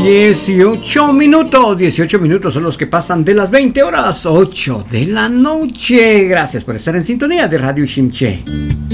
18 minutos son los que pasan de las 20 horas, 8 de la noche. Gracias por estar en sintonía de Radio Shimche.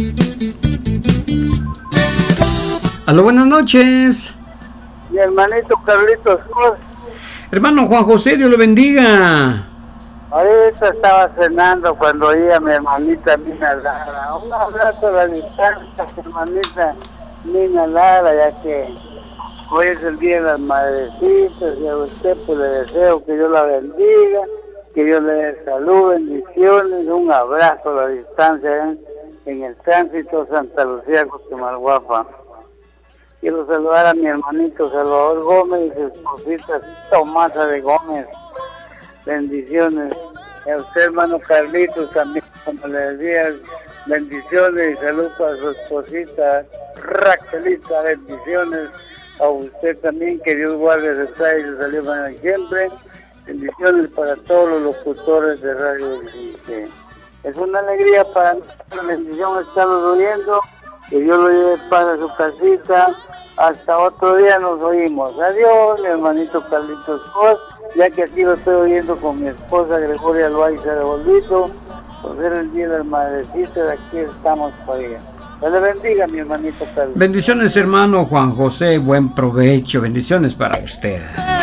Aló, buenas noches. Mi hermanito Carlitos. Hermano Juan José, Dios lo bendiga. Ahorita estaba cenando cuando oí a mi hermanita Mina Lara. Un abrazo a la distancia, hermanita Mina Lara, ya que hoy es el Día de las Madrecitas y a usted pues le deseo que Dios la bendiga, que Dios le dé salud, bendiciones, un abrazo a la distancia en el tránsito Santa Lucía, Costamalguapa. Quiero saludar a mi hermanito Salvador Gómez y su esposita Tomasa de Gómez. Bendiciones. A usted, hermano Carlitos, también, como le decía, bendiciones y salud para su esposita Raquelita, bendiciones. A usted también, que Dios guarde su traje y su salud para siempre. Bendiciones para todos los locutores de Radio Vicente. Es una alegría para nosotros, bendición estarlos oyendo. Que Dios lo lleve para su casita. Hasta otro día nos oímos. Adiós, mi hermanito Carlitos Cos, ya que aquí lo estoy oyendo con mi esposa Gregoria Loaiza de Bolvito, por ser el Día de las Madrecitas, aquí estamos por ella. Dios le bendiga, mi hermanito Carlitos. Bendiciones, hermano Juan José, buen provecho, bendiciones para usted.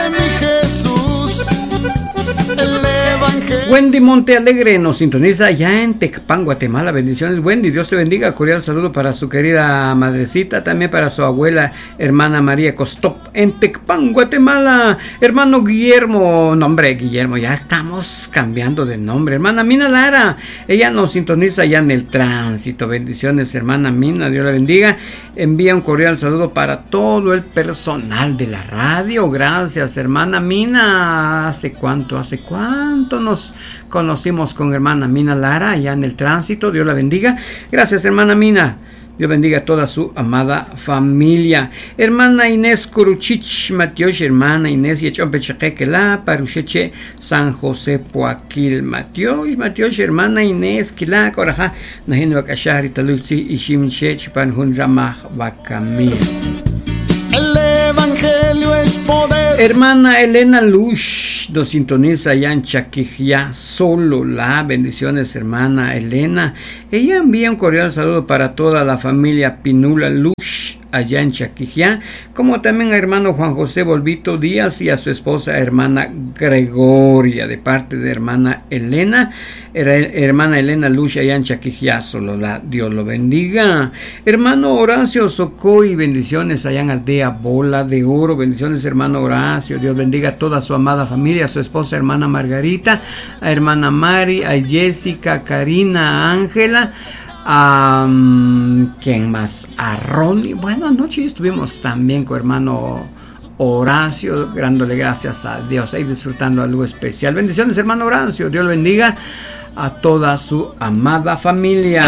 Wendy Montealegre nos sintoniza ya en Tecpan, Guatemala. Bendiciones, Wendy, Dios te bendiga. Cordial saludo para su querida madrecita, también para su abuela, hermana María Costop, en Tecpan, Guatemala. Hermano Guillermo, nombre Guillermo, ya estamos cambiando de nombre. Hermana Mina Lara, ella nos sintoniza ya en el tránsito. Bendiciones, hermana Mina, Dios la bendiga. Envía un cordial saludo para todo el personal de la radio. Gracias, hermana Mina. ¿Hace cuánto nos conocimos con hermana Mina Lara allá en el tránsito? Dios la bendiga. Gracias, hermana Mina. Dios bendiga a toda su amada familia. Hermana Inés Curuchich Matiosh, hermana Inés Yechompechaquela, Parucheche, San José Poaquil Matiosh, hermana Inés Kila, Coraja, Nahin Bakashari Talusi, Ishimchech, Panjun Ramach Bakamil. El Evangelio es poder. Hermana Elena Lush nos sintoniza allá en Chaquijá, solo la bendiciones, hermana Elena. Ella envía un cordial saludo para toda la familia Pinula Lush allá en Chaquijá, como también a hermano Juan José Bolvito Díaz y a su esposa hermana Gregoria, de parte de hermana Elena. Hermana Elena Lush allá en Chaquijá, solo la Dios lo bendiga. Hermano Horacio Socoy, bendiciones allá en Aldea Bola de Oro. Bendiciones, hermano Horacio. Dios bendiga a toda su amada familia, a su esposa hermana Margarita, a hermana Mari, a Jessica, a Karina, a Ángela, a ¿quién más? A Ronnie. Bueno, anoche estuvimos también con hermano Horacio, dándole gracias a Dios, ahí disfrutando algo especial. Bendiciones, hermano Horacio. Dios lo bendiga a toda su amada familia.